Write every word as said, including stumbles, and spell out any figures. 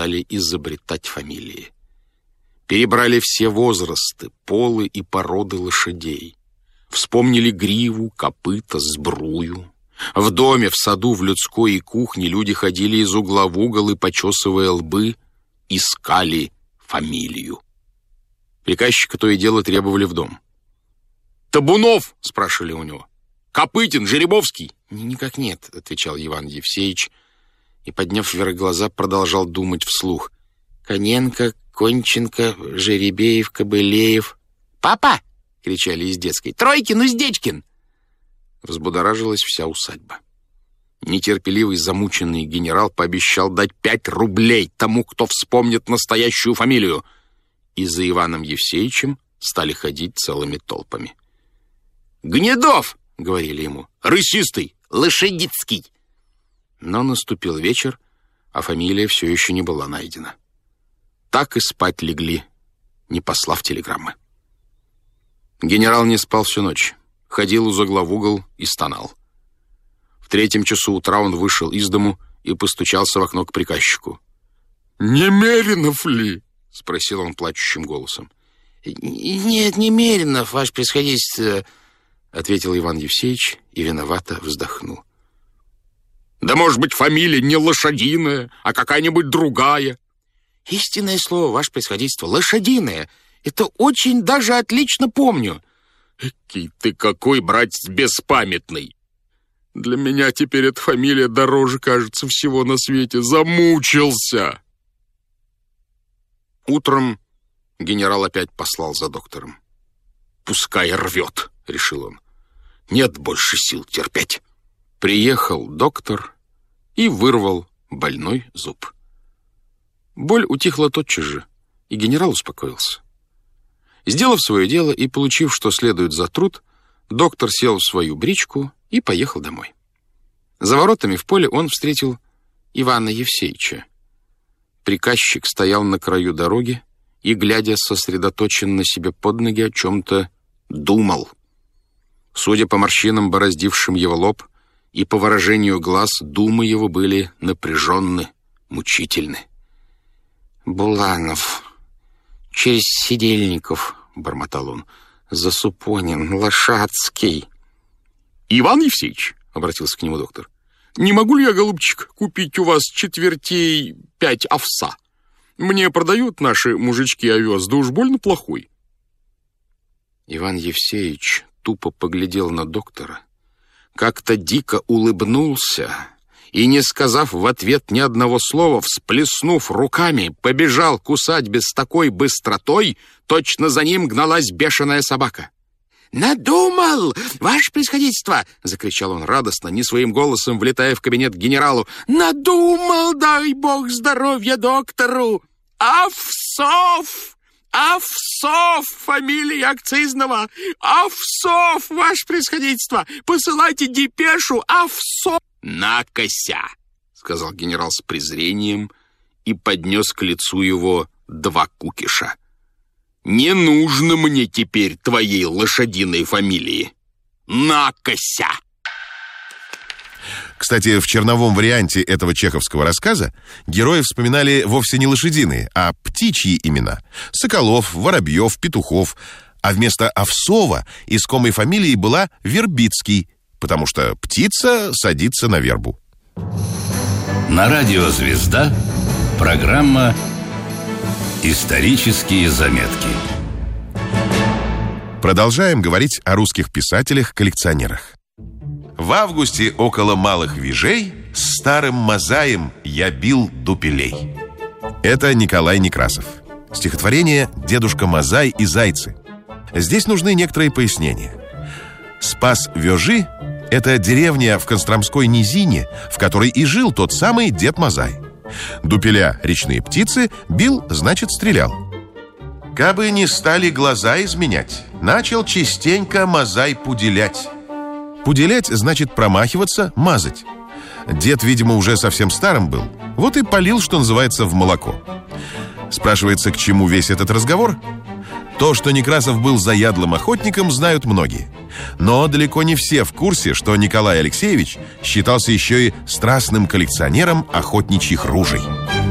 стали изобретать фамилии. Перебрали все возрасты, полы и породы лошадей. Вспомнили гриву, копыта, сбрую. В доме, в саду, в людской и кухне люди ходили из угла в угол и, почесывая лбы, искали фамилию. Приказчика то и дело требовали в дом. «Табунов?» — спрашивали у него. «Копытин, Жеребовский?» «Никак нет», — отвечал Иван Евсеич, и, подняв вверх глаза, продолжал думать вслух. «Коненко, Конченко, Жеребеев, Кобылеев». «Папа!» — кричали из детской. «Тройкин, Уздечкин!» Взбудоражилась вся усадьба. Нетерпеливый, замученный генерал пообещал дать пять рублей тому, кто вспомнит настоящую фамилию. И за Иваном Евсеичем стали ходить целыми толпами. «Гнедов!» — говорили ему. «Рысистый! Лошадицкий!» Но наступил вечер, а фамилия все еще не была найдена. Так и спать легли, не послав телеграммы. Генерал не спал всю ночь, ходил из угла в угол и стонал. В третьем часу утра он вышел из дому и постучался в окно к приказчику. «Немеринов ли?» — спросил он плачущим голосом. «Нет, Немеринов, ваше превосходительство», — ответил Иван Евсеич и виновато вздохнул. «Да, может быть, фамилия не лошадиная, а какая-нибудь другая?» «Истинное слово, ваше превосходительство, лошадиная. Это очень даже отлично помню». «Экий ты какой, братец, беспамятный! Для меня теперь эта фамилия дороже, кажется, всего на свете. Замучился!» Утром генерал опять послал за доктором. «Пускай рвет», — решил он. «Нет больше сил терпеть». Приехал доктор и вырвал больной зуб. Боль утихла тотчас же, и генерал успокоился. Сделав свое дело и получив, что следует за труд, доктор сел в свою бричку и поехал домой. За воротами в поле он встретил Ивана Евсеича. Приказчик стоял на краю дороги и, глядя сосредоточенно себе под ноги, о чем-то думал. Судя по морщинам, бороздившим его лоб, и по выражению глаз, думы его были напряженны, мучительны. «Буланов, через Сидельников», — бормотал он, — «Засупонин, Лошадский». «Иван Евсеич», — обратился к нему доктор, — «не могу ли я, голубчик, купить у вас четвертей пять овса? Мне продают наши мужички овес, да уж больно плохой». Иван Евсеич тупо поглядел на доктора, как-то дико улыбнулся и, не сказав в ответ ни одного слова, всплеснув руками, побежал к усадьбе с такой быстротой, точно за ним гналась бешеная собака. «Надумал, ваше превосходительство!» — закричал он радостно, не своим голосом влетая в кабинет к генералу. «Надумал, дай бог здоровья доктору! Овсов! Овсов! Фамилия акцизного! Овсов, ваше превосходительство! Посылайте депешу! Овсов!» «Накося!» — сказал генерал с презрением и поднес к лицу его два кукиша. «Не нужно мне теперь твоей лошадиной фамилии. Накося!» Кстати, в черновом варианте этого чеховского рассказа герои вспоминали вовсе не лошадиные, а птичьи имена. Соколов, Воробьев, Петухов. А вместо Овсова искомой фамилией была Вербицкий, потому что птица садится на вербу. На радио «Звезда» программа «Исторические заметки». Продолжаем говорить о русских писателях-коллекционерах. В августе около Малых Вижей с старым Мазаем я бил дупелей. Это Николай Некрасов. Стихотворение «Дедушка Мазай и зайцы». Здесь нужны некоторые пояснения. Спас-Вёжи – это деревня в Костромской низине, в которой и жил тот самый дед Мазай. Дупеля – речные птицы, бил – значит стрелял. Кабы не стали глаза изменять, начал частенько Мазай пуделять. Пуделять значит промахиваться, мазать. Дед, видимо, уже совсем старым был, вот и полил, что называется, в молоко. Спрашивается, к чему весь этот разговор? То, что Некрасов был заядлым охотником, знают многие. Но далеко не все в курсе, что Николай Алексеевич считался еще и страстным коллекционером охотничьих ружей.